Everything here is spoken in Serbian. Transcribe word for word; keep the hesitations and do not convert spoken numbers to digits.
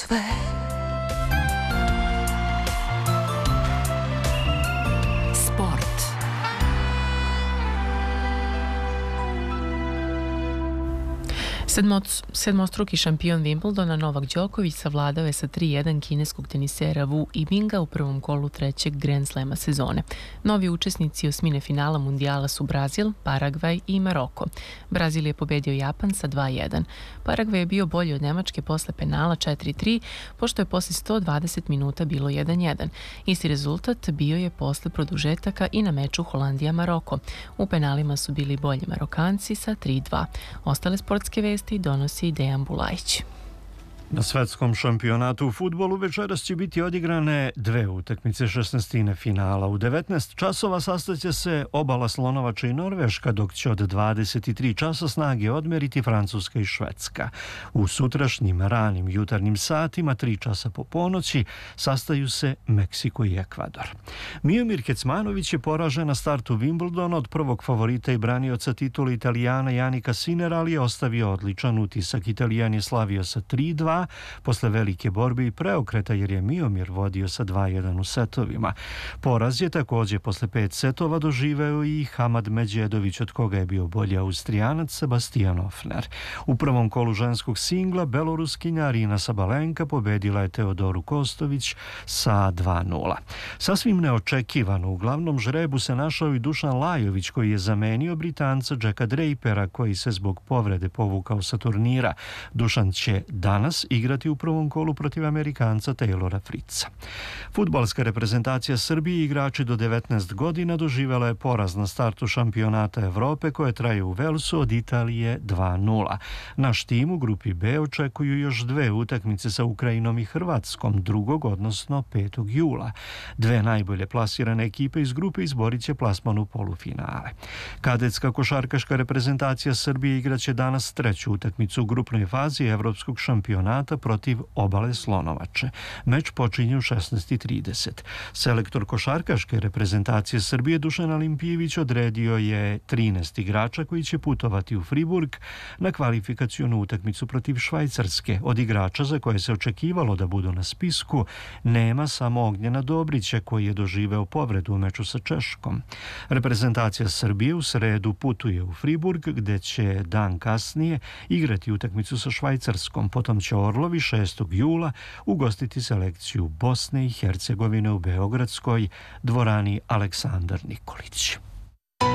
sve. Sport. Sedmoc, sedmostruki šampion Wimbledona Novak Đoković savladao je sa tri jedan kineskog tenisera Wu Yibinga u prvom kolu trećeg Grand Slema sezone. Novi učesnici osmine finala mundijala su Brazil, Paragvaj i Maroko. Brazil je pobedio Japan sa dva jedan. Paragvaj je bio bolji od Nemačke posle penala četiri tri, pošto je posle sto dvadeset minuta bilo jedan jedan. Isti rezultat bio je posle produžetaka i na meču Holandija-Maroko. U penalima su bili bolji Marokanci sa tri dva. Ostale sportske vesti donosi Dejan Bulajić. Na svetskom šampionatu u fudbalu večeras će biti odigrane dve utakmice šesnaestine finala. U devetnaest časova sastaće se Obala Slonovača i Norveška, dok će od dvadeset tri časa snage odmeriti Francuska i Švedska. U sutrašnjim ranim jutarnjim satima, tri časa po ponoći, sastaju se Meksiko i Ekvador. Miomir Kecmanović je poražen na startu Wimbledona od prvog favorita i branioca titula Italijana Janika Sinera, ali je ostavio odličan utisak. Italijan je slavio sa tri dva posle velike borbe i preokreta, jer je Miomir vodio sa dva jedan u setovima. Poraz je također posle pet setova doživeo i Hamad Međedović, od koga je bio bolji Austrijanac Sebastian Ofner. U prvom kolu ženskog singla beloruskinja Arina Sabalenka pobedila je Teodoru Kostović sa dva nula. Sasvim neočekivano u glavnom žrebu se našao i Dušan Lajović, koji je zamenio Britanca Jacka Drapera, koji se zbog povrede povukao sa turnira. Dušan će danas igrati u prvom kolu protiv Amerikanca Taylora Fritza. Fudbalska reprezentacija Srbije i igrači do devetnaest godina doživela je poraz na startu šampionata Evrope koje traje u Velsu od Italije dva nula. Naš tim u grupi B očekuju još dve utakmice sa Ukrajinom i Hrvatskom drugog, odnosno petog jula. Dve najbolje plasirane ekipe iz grupe izborit će plasman u polufinale. Kadetska košarkaška reprezentacija Srbije igraće danas treću utakmicu u grupnoj fazi evropskog šampionata protiv Obale Slonovače. Meč počinje u šesnaest i trideset. Selektor košarkaške reprezentacije Srbije Dušan Alimpijević odredio je trinaest igrača koji će putovati u Friburg na kvalifikacionu utakmicu protiv Švajcarske. Od igrača za koje se očekivalo da budu na spisku nema samo Ognjena Dobrića, koji je doživeo povredu u meču sa Češkom. Reprezentacija Srbije u sredu putuje u Friburg, gde će dan kasnije igrati utakmicu sa Švajcarskom. Potom će Orlovi šestog jula ugostiti selekciju Bosne i Hercegovine u beogradskoj dvorani Aleksandar Nikolić.